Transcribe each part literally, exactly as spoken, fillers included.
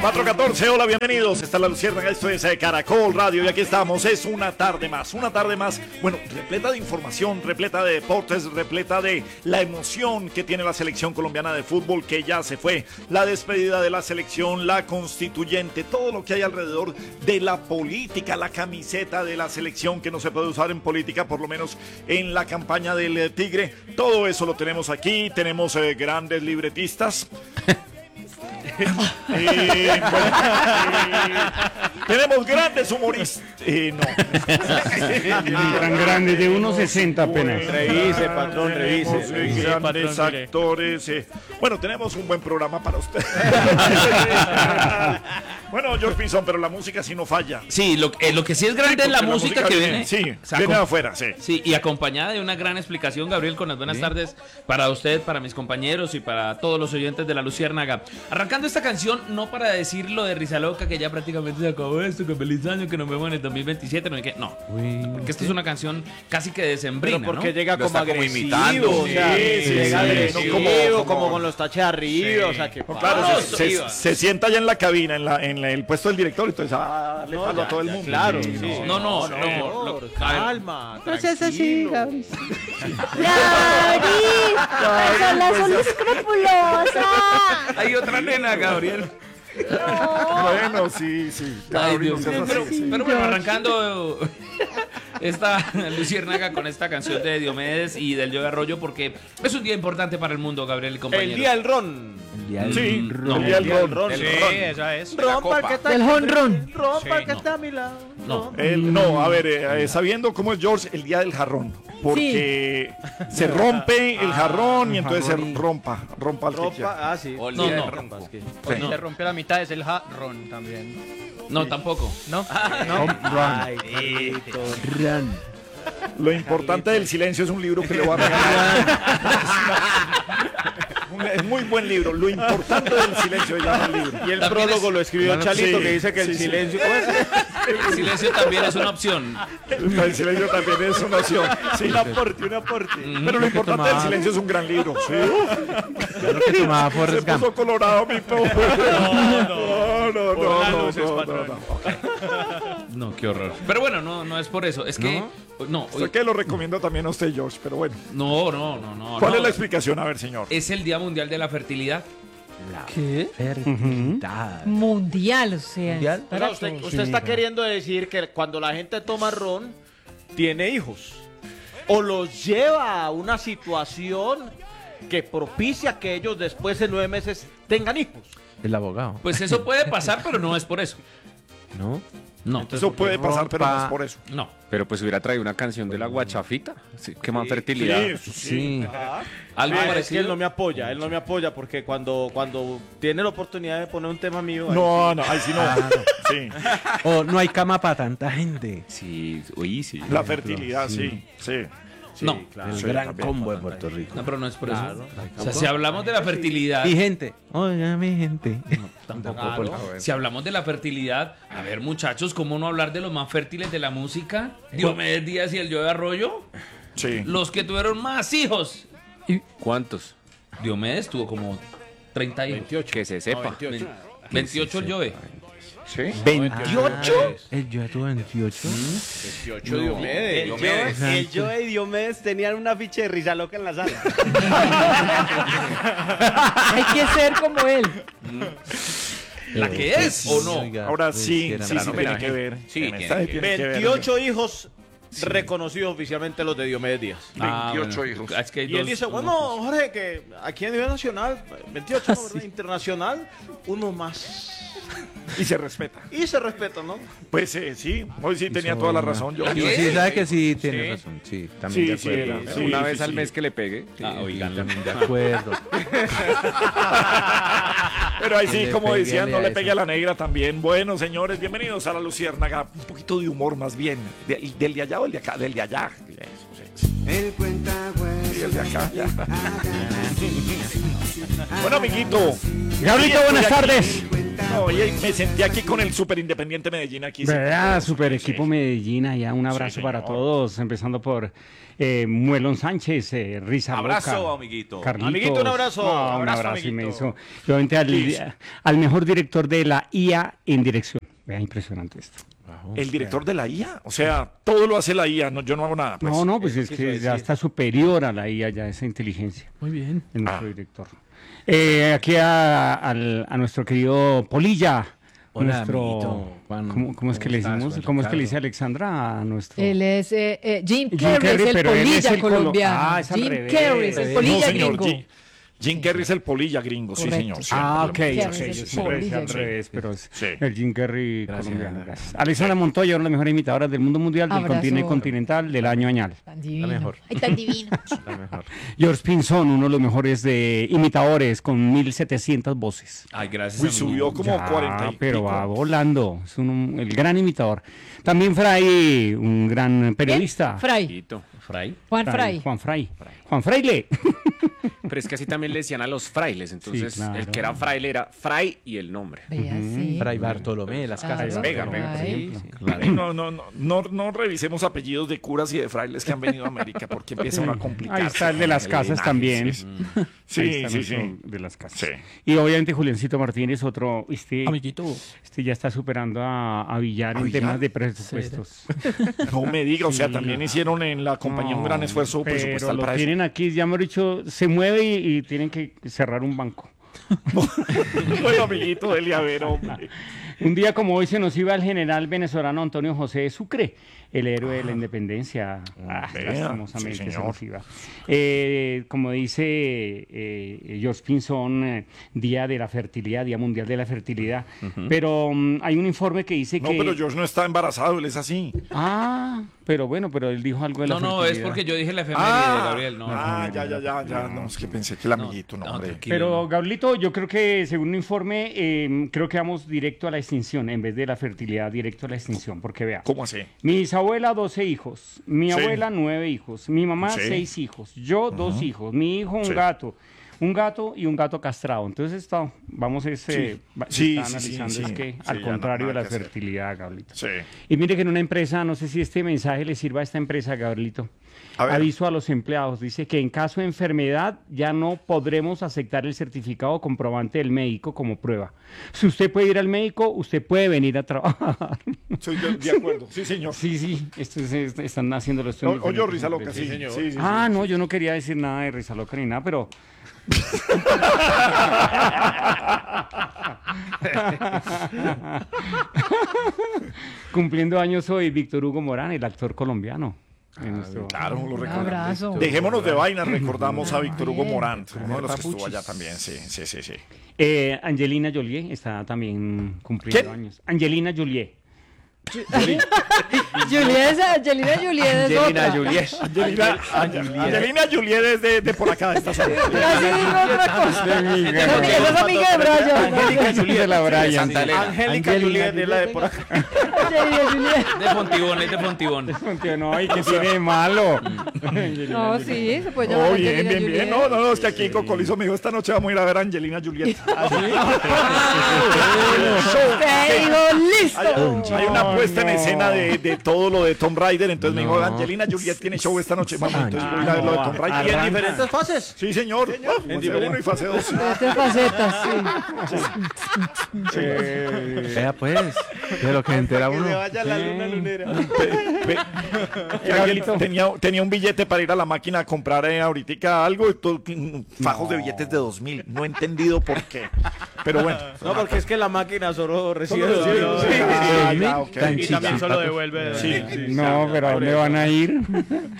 cuatro catorce, hola, bienvenidos. Está la Luciérnaga, esto es eh, Caracol Radio y aquí estamos. Es una tarde más, una tarde más, bueno, repleta de información, repleta de deportes, repleta de la emoción que tiene la selección colombiana de fútbol, que ya se fue, la despedida de la selección, la constituyente, todo lo que hay alrededor de la política, la camiseta de la selección que no se puede usar en política, por lo menos en la campaña del eh, Tigre. Todo eso lo tenemos aquí, tenemos eh, grandes libretistas. eh, bueno, eh, tenemos grandes humoristas. Eh, no. Ni tan grande, de uno sesenta apenas. Revise, patrón, revise. Tenemos, eh, grandes actores. Eh. Bueno, tenemos un buen programa para usted. Bueno, George Pinzón, pero la música sí no falla. Sí, lo, eh, lo que sí es grande Sí, es la porque música, la música que viene, viene. sí, o sea, viene acom- de afuera, sí. Sí, y acompañada de una gran explicación, Gabriel, con las buenas tardes para usted, para mis compañeros y para todos los oyentes de la Luciérnaga. Arrancando esta canción, no para decir lo de Rizaloca, que ya prácticamente se acabó esto, que feliz año, que nos vemos en el dos mil veintisiete, no, que, no. Porque esta es una canción casi que decembrina, Pero porque ¿no? llega Lo como está como agresivo, imitando. o sea, Sí, sí, llega sí, agresivo, no, como, como- como, como- con los taches arriba, o sea, que No, claro, pasa. se, se- se sienta ya en la cabina, en, la, en la- el puesto del director, y entonces ah, darle No, palo ya, a todo el ya, mundo. claro, Sí, sí. No, no, No, no. no, lo- a ver, calma, No seas así, tranquilo. Gabriel. ¡Clarito! ¡Son las son escrupulosa! hay otra nena, Gabriel. Bueno, sí, sí. Ay, Gabriel, Dios no seas mío. así, pero, sí. pero bueno, arrancando esta Luciérnaga con esta canción de Diomedes y del Yoga Arroyo, porque es un día importante para el mundo, Gabriel y compañeros. El día del ron. Sí, No, el día del ron. ron. Del Sí, ron. esa es. De la Ron para el copa. que está Del aquí. jonrón. Ron para el Sí, que no. está a mi lado. No. El- no, a ver, eh, eh, sabiendo cómo es George, el día del jarrón. Porque se rompe el jarrón y entonces se rompa, rompa al que quiera. Ropa, ah, sí. O el No, día no. del ronco. Sí. No. Se rompe la mitad, es el jarrón también. No, tampoco. ¿No? Ay, Lo importante del silencio es un libro que le voy a regalar. Un- Es muy buen libro. Lo importante del silencio se llama el libro. Y el También prólogo es- lo escribió Bueno, Chalito, sí, que dice que el sí, sí. silencio... ¿Cómo es? El silencio también es una opción. El silencio también es una opción. Sí. Un aporte, un aporte. Pero lo importante del silencio es un gran libro. Sí. Claro que tomaba Se Forrest Gump. puso colorado mi pobre. No, no, no, Por la no, luz, no, es no, patrón. no. No, qué horror. Pero bueno, no, no es por eso. Es que. No, Sé hoy- que lo recomiendo también a usted, George, pero bueno. no, no, no, no. ¿Cuál no. es la explicación? A ver, señor. Es el Día Mundial de la Fertilidad. ¿Qué? Fertilidad. Mundial, o sea. O sea, para usted, todos. usted está queriendo decir que cuando la gente toma ron, tiene hijos. O los lleva a una situación que propicia que ellos después de nueve meses tengan hijos. El abogado. Pues eso puede pasar, pero no es por eso. ¿No? No, Eso puede pasar, pero no es rompa- por eso. no. Pero pues hubiera traído una canción de la guachafita. Sí, qué más fertilidad. Sí, sí. Sí. Algo Ah, es que parecido. él no me apoya, él no me apoya porque cuando, cuando tiene la oportunidad de poner un tema mío... ahí- No, no, ahí sí no. Sí. O no hay cama para tanta gente. Sí, uy, sí. La fertilidad, sí, sí. Sí, No. claro. El Sí, gran también. combo de Puerto Rico. No, pero no es por Claro. eso. O sea, si hablamos de la fertilidad. Y gente. Oiga, mi gente. Tampoco. Claro. por- Si hablamos de la fertilidad, a ver, muchachos, ¿cómo no hablar de los más fértiles de la música? Diomedes Díaz y el Yoga Arroyo. Sí. Los que tuvieron más hijos. ¿Cuántos? Diomedes tuvo como treinta hijos. Que se sepa. veintiocho. veintiocho el Joe. ¿Sí? ¿veintiocho? El yo tuve veintiocho. veintiocho Diomedes. Diomedes. El Joe y Diomedes tenían un afiche de Rizaloca en la sala. Hay que ser como él. ¿La que es o no? Oiga, Ahora pues, sí, que era sí, más sí homenaje. tiene que ver. Sí, En tiene esta que tiene que ver. veintiocho hijos reconocidos oficialmente los de Diomedes Díaz. Ah, veintiocho bueno. hijos. Es que hay Y él dos- dice, uno- bueno, Jorge, que aquí a nivel nacional, veintiocho, ¿no, verdad? Internacional, uno más. Y se respeta. Y se respeta, ¿no? Pues eh, sí, hoy sí tenía toda la razón. Yo, Yo sí, sabe que sí, tiene razón. Sí, también Sí, de sí, acuerdo. era, sí. Una vez sí, al sí. mes que le pegue. Ah, Sí, oigan. también de acuerdo. Pero ahí sí, Le como pegué decían, no a le eso. pegue a la negra también. Bueno, señores, bienvenidos a la Luciérnaga. Un poquito de humor más bien. De- ¿Del de allá o el de acá? Del de allá. Eso, sí. El cuentahuesos. Y el de acá, ya. Bueno, amiguito. Gabrielito, buenas tardes. No, y me sentí aquí con el Super Independiente Medellín aquí. ¿Verdad? Sí. Super equipo Medellín, allá un abrazo Sí, para señor. todos, empezando por eh, Muelón Sánchez, eh, Risa Abrazo, Loca, amiguito. Carlitos. Amiguito, un abrazo. Ah, un Abrazo, abrazo amiguito. inmenso. Y obviamente al, al mejor director de la I A en dirección. Vea, impresionante esto. El director de la I A, o sea, todo lo hace la I A, no, yo no hago nada. Pues. No, no, pues es que ya está superior a la I A, ya esa inteligencia. Muy bien. El nuestro Ah. director. Eh, aquí a, al- a nuestro querido Polilla. Hola, nuestro, amiguito. Juan, ¿cómo, cómo es que ¿cómo le estás, decimos? Juan ¿Cómo es que le Ricardo? dice Alexandra a nuestro? Él es eh, eh, Jim Jim Carrey, Carrey, es el pero él es polilla el colo- colombiano. Ah, es al Jim revés. Carrey es el No, polilla no, señor, gringo. Jim, Jim Carrey es el polilla gringo, sí, Correcto. señor. siempre Ah, lo ok, hemos ok, dicho. Carrey yo es siempre decía al polilla. revés, pero es Sí. el Jim Carrey Gracias. colombiano. Gracias. Alexandra Montoya, una de las mejores imitadoras del mundo mundial, del Abrazo. continente continental, del año añal. Tan divino. mejor. Ay, tan divino. La mejor. George Pinzón, uno de los mejores de imitadores, con mil setecientas voces. Ay, gracias. Uy, amigo. subió como Ya, cuarenta y pero pico. va volando, es un- el gran imitador. También Fray, un gran periodista. Fray. Amiguito. Fray. Juan Fray. Juan Fray. Juan Fraile. Pero es que así también le decían a los frailes. Entonces, Sí, claro. el que era fraile era Fray y el nombre. Vea, sí. Fray Bartolomé de las Claro, casas. Vega, Fray. Vega, Sí, sí, Ay, claro. No, no, no, no, no revisemos apellidos de curas y de frailes que han venido a América porque empieza uno a complicar. Ahí está el de las casas también. Sí, Ahí sí, está sí. nuestro sí. de las casas. Sí. Y obviamente Juliancito Martínez, otro, este, Amiguito. este ya está superando a, a Villar ¿A en Villar? temas de presupuestos. No me diga, o sea, también hicieron en la compañía un gran No, esfuerzo pero presupuestal lo para eso. tienen aquí, ya hemos dicho, se mueve y, y tienen que cerrar un banco. Bueno, amiguito, dele a ver, hombre. Un día como hoy se nos iba el general venezolano Antonio José Sucre, el héroe de la independencia. Ah, vea, lastimosamente sí, se señor. nos iba. Eh, como dice eh, George Pinzón, eh, Día de la Fertilidad, Día Mundial de la Fertilidad. Pero mm, hay un informe que dice No, que... pero George no está embarazado, él es así. Ah, pero bueno, pero él dijo algo de la No, no, es fertilidad. porque yo dije la efeméride, Gabriel. No, ah, no, ya, ya, ya, ya. No, es que pensé que el amiguito, no, no, hombre. tranquilo. Pero, Gablito, yo creo que según un informe, eh, creo que vamos directo a la extinción, en vez de la fertilidad, directo a la extinción, porque vea. ¿Cómo así? Mi bisabuela, doce hijos. Mi Sí. abuela, nueve hijos. Mi mamá, Sí. seis hijos. Yo, dos hijos. Mi hijo, un Sí. gato. Un gato y un gato castrado. Entonces, está, vamos es, eh, va- se Sí, está sí, sí, analizando sí. es que, Sí, al ya contrario de nada la que hacer. fertilidad, Gablito. Sí. Y mire que en una empresa, no sé si este mensaje le sirva a esta empresa, Gabrielito. A ver. Aviso a los empleados. Dice que en caso de enfermedad ya no podremos aceptar el certificado comprobante del médico como prueba. Si usted puede ir al médico, usted puede venir a trabajar. Soy de, de acuerdo, sí, señor. Sí, sí, esto es- es- están haciéndolo esto. en O- Oye, diferentes Risa Loca, empresas. sí, sí, sí, sí. Ah, no, yo no quería decir nada de Risa Loca ni nada, pero... Cumpliendo años hoy Víctor Hugo Morán, el actor colombiano. en nuestro- Claro, lo Un recordamos. abrazo. Dejémonos de vainas, recordamos a Víctor Hugo Bien. Morán, uno de los que estuvo allá también, sí, sí, sí, sí. Eh, Angelina Jolie está también cumpliendo ¿Quién? años. Angelina Jolie. Juliet es Angelina Juliet es Angelina otra. Juliet. Angelina, Angelina Juliet es de, de por acá, de esta zona. Casi digo otra cosa. Esa es amiga de Brian. Angélica Jolie de la Brian. Santa sí. Elena. Angélica Juliet es la de por acá. Angelina Juliet. De Fontibón, es de Fontibón. Tío, no, ¿y qué tiene de malo? No, sí, se puede llamar Oh, bien, Angelina bien, bien. Juliet. No, no, no, es que aquí Cocolizo me dijo, esta noche vamos a ir a ver a Angelina Juliet. Te digo, listo. Hay una No, puesta en no. escena de, de todo lo de Tomb Raider, entonces me dijo, Angelina Juliet tiene show esta noche, vamos, entonces voy a ir a ver lo de Tomb Raider. Arranca. Y en Diferentes fases. Sí, señor. Ah, fase uno y fase dos. Estas facetas, sí. Vea pues, de lo que entera Que se uno. vaya la luna lunera. Pe- que alguien tenía, tenía un billete para ir a la máquina a comprar eh, ahorita algo y todo, fajos de billetes de dos mil. No he entendido por qué. Pero bueno. No, porque es que la máquina solo recibe Solo dos recibe- mil. sí, Ah, sí, ya, ya, ok. ok. Y también solo devuelve. Sí. No, pero ¿a dónde van a ir? Se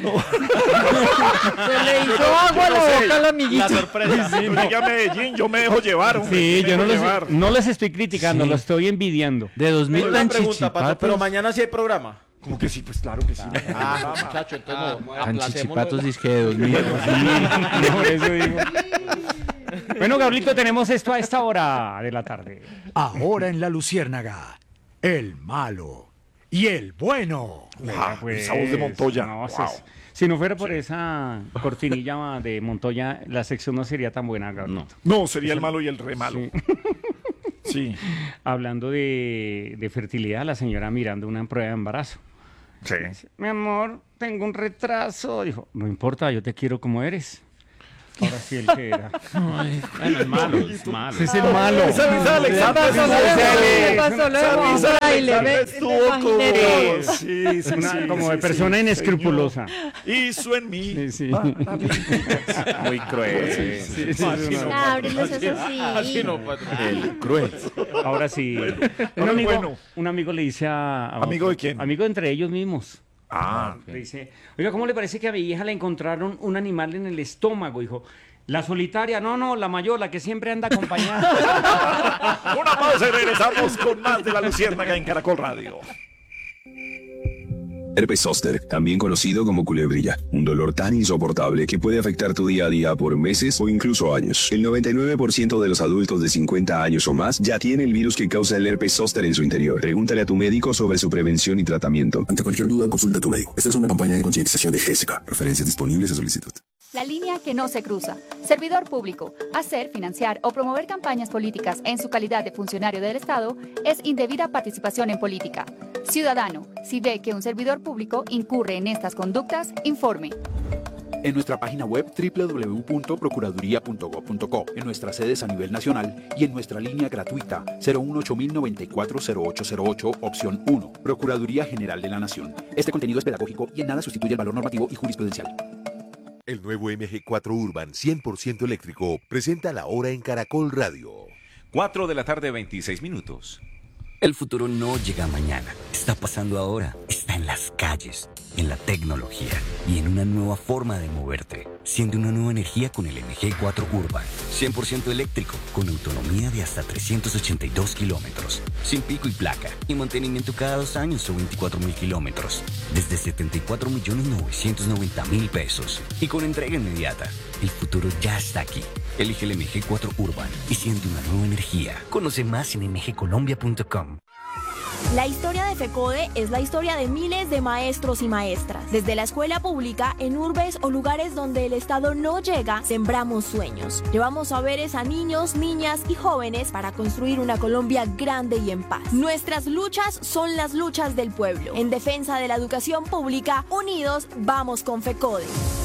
le hizo agua a la boca al amiguito. La sorpresa. Sí, no llegué a Medellín, yo me dejo llevar. hombre, Sí, me yo no dejo les, llevar. no les estoy criticando, lo estoy envidiando. De dos mil Pero una tan pregunta, Pato, pero chichipatos. mañana sí hay programa. Como que sí, pues claro que sí. Ah, muchacho, entonces no, Tan aplacémoslo. chichipatos disque de dos mil. No, por eso digo. Bueno, Gablito, tenemos esto a esta hora de la tarde. Ahora en La Luciérnaga, el malo y el bueno. Ah, esa voz de Montoya. No, Wow. si, es- si no fuera por esa cortinilla de Montoya, la sección no sería tan buena, Gablito. No, sería el malo y el re malo. Sí. Sí. Hablando de, de fertilidad, la señora mirando una prueba de embarazo. Sí. Dice, mi amor, tengo un retraso. Dijo, no importa, yo te quiero como eres. Ahora sí el que era. Ay, bueno, es malo, es malo. Ese es el malo. Esa risa de Alexander. pasó? ¿Qué pasó? Lo Esa dejó risa de ahí, le Alexander ve- estuvo le imaginé como... todo. Sí, sí, Una- sí, como sí, de persona sí, inescrupulosa. señor. Hizo en mí. Sí, sí. Muy cruel. Sí, sí, Así es no, una- Ábrelos eso sí. Así no, patrón. El cruel. Ahora sí. Un ahora amigo, bueno. un amigo le dice a, a ¿Amigo otro- de quién? Amigo entre ellos mismos. Ah, Le dice, oiga, ¿cómo le parece que a mi hija le encontraron un animal en el estómago? Dijo, la solitaria, no, no, la mayor, la que siempre anda acompañada. una pausa y regresamos con más de La Luciérnaga en Caracol Radio. Herpes zóster, también conocido como culebrilla, un dolor tan insoportable que puede afectar tu día a día por meses o incluso años. El noventa y nueve por ciento de los adultos de cincuenta años o más ya tiene el virus que causa el herpes zóster en su interior. Pregúntale a tu médico sobre su prevención y tratamiento. Ante cualquier duda, consulta a tu médico. Esta es una campaña de concientización de G S C A. Referencias disponibles a solicitud. La línea que no se cruza. Servidor público. Hacer, financiar o promover campañas políticas en su calidad de funcionario del Estado es indebida participación en política. Ciudadano, si ve que un servidor público incurre en estas conductas, informe. En nuestra página web doble u doble u doble u punto procuraduría punto gob punto co, en nuestras sedes a nivel nacional y en nuestra línea gratuita cero uno ocho mil noventa y cuatro cero ocho cero ocho, opción uno, Procuraduría General de la Nación. Este contenido es pedagógico y en nada sustituye el valor normativo y jurisprudencial. El nuevo M G cuatro Urban cien por ciento eléctrico presenta la hora en Caracol Radio. cuatro de la tarde, veintiséis minutos. El futuro no llega mañana, está pasando ahora, está en las calles, en la tecnología y en una nueva forma de moverte. Siente una nueva energía con el M G cuatro Urban, cien por ciento eléctrico, con autonomía de hasta trescientos ochenta y dos kilómetros, sin pico y placa, y mantenimiento cada dos años o veinticuatro mil kilómetros, desde setenta y cuatro millones novecientos noventa mil pesos, y con entrega inmediata. El futuro ya está aquí. Elige el M G cuatro Urban y siente una nueva energía. Conoce más en m g colombia punto com. La historia de FECODE es la historia de miles de maestros y maestras. Desde la escuela pública, en urbes o lugares donde el Estado no llega, sembramos sueños. Llevamos saberes a niños, niñas y jóvenes para construir una Colombia grande y en paz. Nuestras luchas son las luchas del pueblo. En defensa de la educación pública, unidos vamos con FECODE.